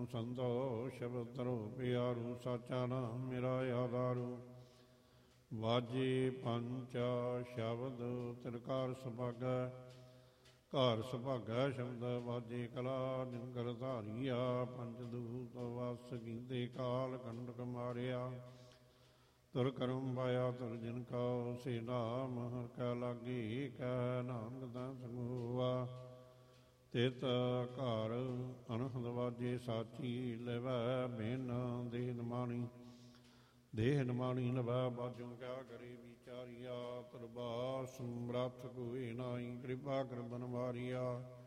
ਸੰਤੋ ਸ਼ਬਦ ਧਰੋ ਪਿਆਰੂ, ਸਾਚਾ ਨਾਮ ਮੇਰਾ ਆਧਾਰੂ। ਵਾਜੇ ਪੰਚਾ ਸ਼ਬਦ ਤਿਰਕਾਰ ਸੁਭਾਗੈ, ਘਰ ਸੁਭਾਗੈ ਸ਼ਬਦ ਵਾਜੇ ਕਲਾ ਨਿੰਗਰ ਧਾਰੀਆ। ਪੰਜ ਦੂਤ ਵਸ ਕੀਤੇ ਕਾਲ ਕੰਡਕ ਮਾਰਿਆ, ਤੁਰ ਕਰਮ ਪਾਇਆ ਤੁਰ ਜਿਨ ਕਉ। ਸੇ ਨਾਮ ਹਰਿ ਕੈ ਲਾਗੇ ਕੈ, ਨਾਨਕ ਦਾਸ ਸੰਗੁਆ। ਤਿਤ ਘਰ ਅਨਹਦ ਵਾਜੇ ਸਾਚੀ, ਲੈਵੈ ਬਿਨ ਦੇਹ ਨਿਮਾਣੀ। ਦੇਹ ਨਿਮਾਣੀ ਲਵੈ ਬਾਜੋ ਕਿਆ ਕਰੇ ਵਿਚਾਰੀਆ। ਤੁਰਬਾਸ ਸਮਰੱਥ ਕੋਇ ਨਾਹੀ, ਕਿਰਪਾ ਕਰ ਬਨਵਾਰੀਆ।